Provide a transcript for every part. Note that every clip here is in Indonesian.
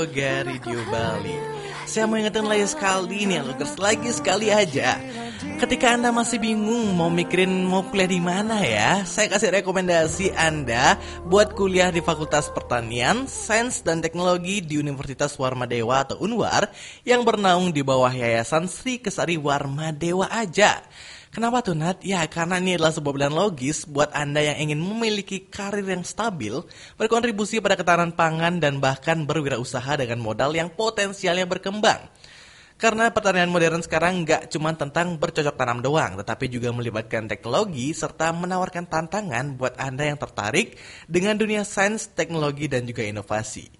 Radio Bali. Saya mau ingetin lagi sekali nih, Lukers, lagi sekali aja. Ketika Anda masih bingung mau mikirin mau kuliah di mana ya, saya kasih rekomendasi Anda buat kuliah di Fakultas Pertanian, Sains dan Teknologi di Universitas Warmadewa atau Unwar yang bernaung di bawah Yayasan Sri Kesari Warmadewa aja. Kenapa tuh Nat? Ya karena ini adalah sebuah pilihan logis buat Anda yang ingin memiliki karir yang stabil, berkontribusi pada ketahanan pangan dan bahkan berwirausaha dengan modal yang potensialnya berkembang. Karena pertanian modern sekarang nggak cuma tentang bercocok tanam doang, tetapi juga melibatkan teknologi serta menawarkan tantangan buat Anda yang tertarik dengan dunia sains, teknologi, dan juga inovasi.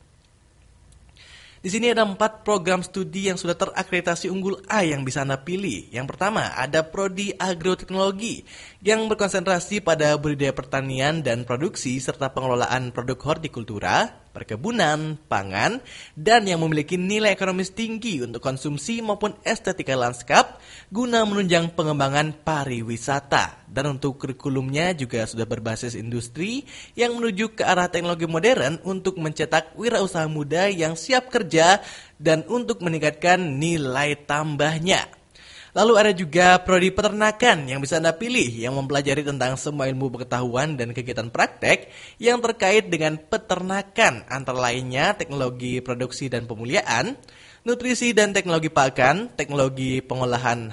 Di sini ada 4 program studi yang sudah terakreditasi unggul A yang bisa Anda pilih. Yang pertama, ada Prodi Agroteknologi yang berkonsentrasi pada budidaya pertanian dan produksi serta pengelolaan produk hortikultura, perkebunan, pangan, dan yang memiliki nilai ekonomis tinggi untuk konsumsi maupun estetika lanskap guna menunjang pengembangan pariwisata. Dan untuk kurikulumnya juga sudah berbasis industri yang menuju ke arah teknologi modern untuk mencetak wirausaha muda yang siap kerja dan untuk meningkatkan nilai tambahnya. Lalu ada juga prodi peternakan yang bisa Anda pilih yang mempelajari tentang semua ilmu pengetahuan dan kegiatan praktek yang terkait dengan peternakan, antara lainnya teknologi produksi dan pemuliaan, nutrisi dan teknologi pakan, teknologi pengolahan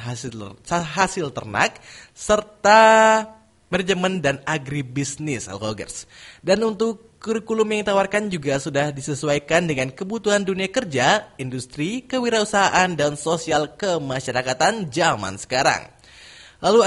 hasil ternak, serta manajemen dan agribisnis, Alkogers. Dan untuk kurikulum yang ditawarkan juga sudah disesuaikan dengan kebutuhan dunia kerja, industri, kewirausahaan, dan sosial kemasyarakatan zaman sekarang. Lalu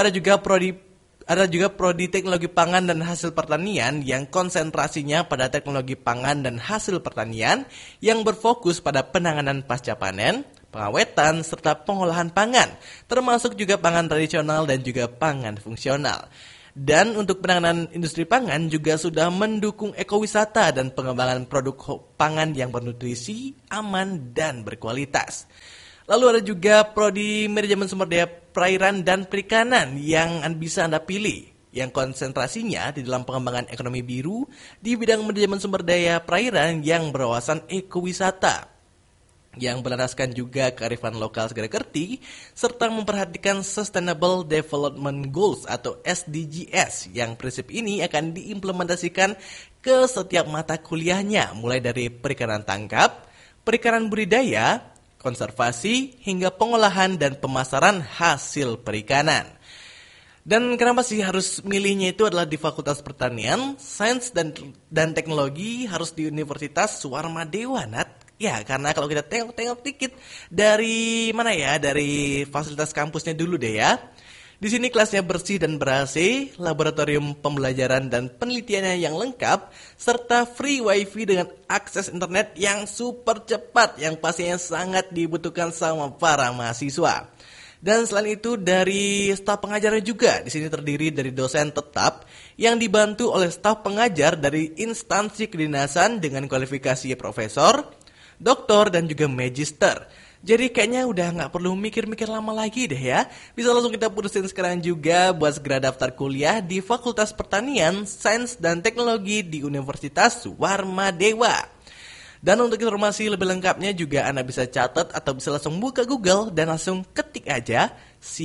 ada juga prodi teknologi pangan dan hasil pertanian yang konsentrasinya pada teknologi pangan dan hasil pertanian yang berfokus pada penanganan pasca panen, pengawetan, serta pengolahan pangan, termasuk juga pangan tradisional dan juga pangan fungsional. Dan untuk penanganan industri pangan juga sudah mendukung ekowisata dan pengembangan produk pangan yang bernutrisi, aman, dan berkualitas. Lalu ada juga prodi manajemen sumber daya perairan dan perikanan yang bisa Anda pilih, yang konsentrasinya di dalam pengembangan ekonomi biru di bidang manajemen sumber daya perairan yang berwawasan ekowisata, yang berlandaskan juga kearifan lokal segala kerti, serta memperhatikan Sustainable Development Goals atau SDGs, yang prinsip ini akan diimplementasikan ke setiap mata kuliahnya, mulai dari perikanan tangkap, perikanan budidaya, konservasi, hingga pengolahan dan pemasaran hasil perikanan. Dan kenapa sih harus milihnya itu adalah di Fakultas Pertanian, Sains dan Teknologi, harus di Universitas Warmadewa, Nat? Ya, karena kalau kita tengok-tengok dikit dari fasilitas kampusnya dulu deh ya. Di sini kelasnya bersih dan ber-AC, laboratorium pembelajaran dan penelitiannya yang lengkap, serta free wifi dengan akses internet yang super cepat, yang pastinya sangat dibutuhkan sama para mahasiswa. Dan selain itu dari staf pengajarnya juga, di sini terdiri dari dosen tetap yang dibantu oleh staf pengajar dari instansi kedinasan dengan kualifikasi profesor, doktor, dan juga magister. Jadi kayaknya udah gak perlu mikir-mikir lama lagi deh ya. Bisa langsung kita putusin sekarang juga buat segera daftar kuliah di Fakultas Pertanian, Sains dan Teknologi di Universitas Warmadewa. Dan untuk informasi lebih lengkapnya juga Anda bisa catat atau bisa langsung buka Google dan langsung ketik aja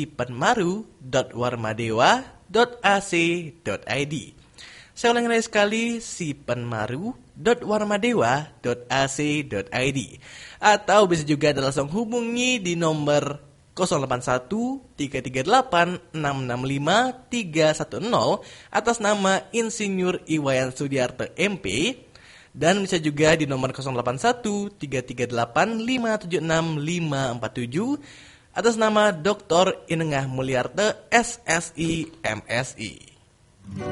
sipenmaru.warmadewa.ac.id. Saya ulangi lagi sekali, sipenmaru.warmadewa.ac.id. Atau bisa juga langsung hubungi di nomor 081 338 665 310 atas nama Insinyur Iwayan Sudiarto MP. Dan bisa juga di nomor 081 338 576 547 atas nama Dr. Inengah Mulyarto SSI MSI.